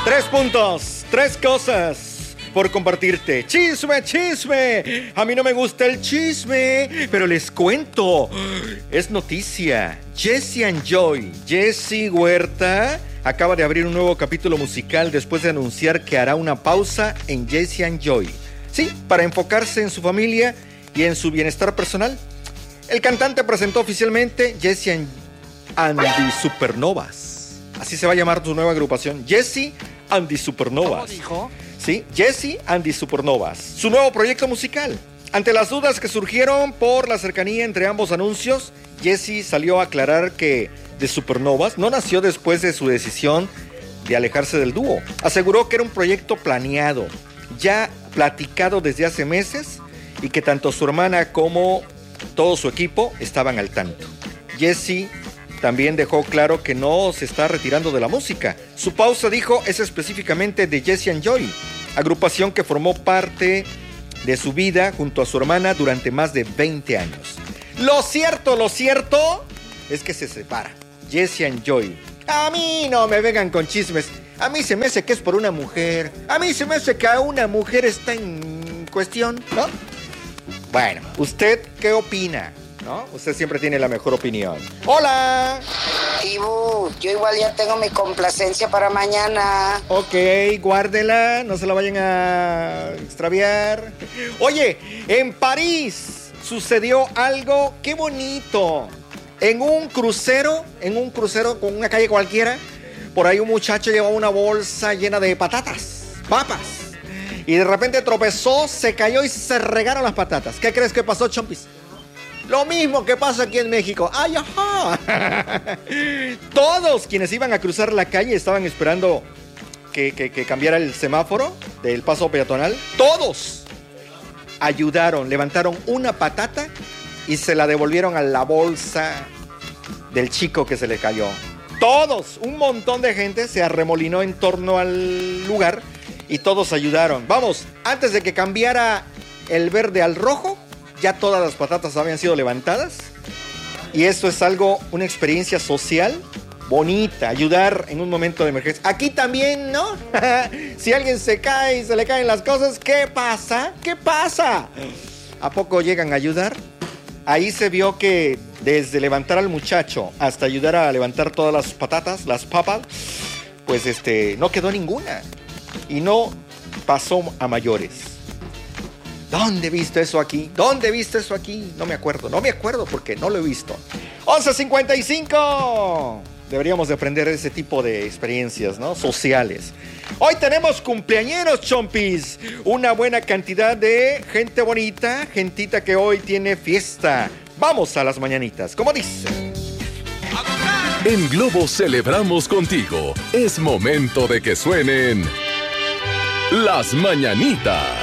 3 puntos, 3 cosas por compartirte. Chisme, chisme. A mí no me gusta el chisme, pero les cuento. Es noticia. Jesse and Joy, Jesse Huerta, acaba de abrir un nuevo capítulo musical después de anunciar que hará una pausa en Jesse and Joy. Sí, para enfocarse en su familia y en su bienestar personal. El cantante presentó oficialmente Jesse and the Supernovas. Así se va a llamar su nueva agrupación. Jesse and the Supernovas. ¿Cómo dijo? Sí, Jesse and the Supernovas. Su nuevo proyecto musical. Ante las dudas que surgieron por la cercanía entre ambos anuncios, Jesse salió a aclarar que The Supernovas no nació después de su decisión de alejarse del dúo. Aseguró que era un proyecto planeado, ya platicado desde hace meses, y que tanto su hermana como todo su equipo estaban al tanto. Jesse también dejó claro que no se está retirando de la música. Su pausa, dijo, es específicamente de Jesse and Joy, agrupación que formó parte de su vida junto a su hermana durante más de 20 años. Lo cierto es que se separa. Jesse and Joy. A mí no me vengan con chismes. A mí se me hace que es por una mujer. A mí se me hace que a una mujer está en cuestión, ¿no? Bueno, ¿usted qué opina? ¿No? Usted siempre tiene la mejor opinión. ¡Hola! Ibu, yo igual ya tengo mi complacencia para mañana. Ok, guárdela, no se la vayan a extraviar. Oye, en París sucedió algo, qué bonito. En un crucero con una calle cualquiera, por ahí un muchacho llevaba una bolsa llena de papas. Y de repente tropezó, se cayó y se regaron las patatas. ¿Qué crees que pasó, Chompis? Lo mismo que pasa aquí en México. ¡Ay, ajá! Todos quienes iban a cruzar la calle estaban esperando que cambiara el semáforo del paso peatonal. Todos ayudaron, levantaron una patata y se la devolvieron a la bolsa del chico que se le cayó. Todos, un montón de gente se arremolinó en torno al lugar y todos ayudaron. Vamos, antes de que cambiara el verde al rojo, ya todas las patatas habían sido levantadas. Y esto es algo, una experiencia social bonita, ayudar en un momento de emergencia. Aquí también, ¿no? Si alguien se cae y se le caen las cosas, ¿qué pasa? ¿Qué pasa? ¿A poco llegan a ayudar? Ahí se vio que desde levantar al muchacho hasta ayudar a levantar todas las patatas, las papas, pues no quedó ninguna. Y no pasó a mayores. ¿Dónde he visto eso aquí? ¿Dónde he visto eso aquí? No me acuerdo porque no lo he visto. 11:55. Deberíamos de aprender ese tipo de experiencias, ¿no? Sociales. Hoy tenemos cumpleañeros, Chompis. Una buena cantidad de gente bonita, gentita que hoy tiene fiesta. Vamos a las mañanitas, como dice. En Globo celebramos contigo. Es momento de que suenen las mañanitas.